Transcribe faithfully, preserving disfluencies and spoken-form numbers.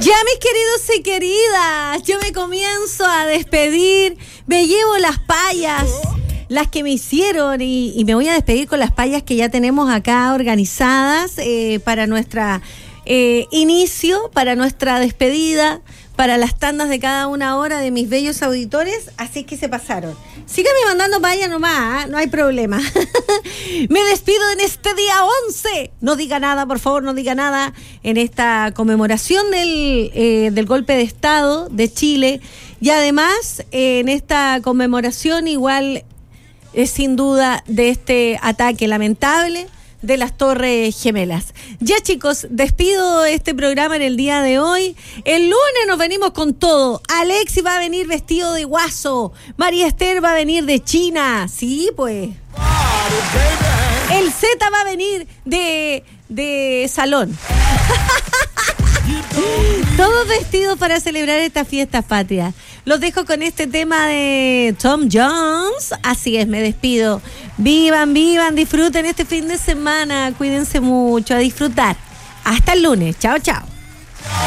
Ya, mis queridos y queridas, yo me comienzo a despedir, me llevo las payas, las que me hicieron, y, y me voy a despedir con las payas que ya tenemos acá organizadas eh, para nuestra eh, inicio, para nuestra despedida, para las tandas de cada una hora de mis bellos auditores, así que se pasaron. Síganme mandando payas nomás, ¿eh? No hay problema. Me despido en este día once. No diga nada, por favor, no diga nada, en esta conmemoración del, eh, del golpe de Estado de Chile, y además eh, en esta conmemoración igual es sin duda de este ataque lamentable de las Torres Gemelas. Ya, chicos, despido este programa en el día de hoy. El lunes nos venimos con todo. Alexi va a venir vestido de guaso. María Esther va a venir de China. Sí, pues. El Z va a venir de, de salón. Todos vestidos para celebrar esta fiesta patria. Los dejo con este tema de Tom Jones. Así es, me despido. Vivan, vivan, disfruten este fin de semana. Cuídense mucho, a disfrutar. Hasta el lunes. Chao, chao.